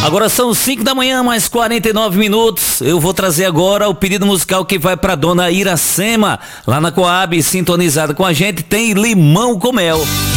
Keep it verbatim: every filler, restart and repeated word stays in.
Agora são cinco da manhã, mais quarenta e nove minutos. Eu vou trazer agora o pedido musical que vai pra dona Iracema, lá na Coab, sintonizada com a gente, tem Limão com Mel.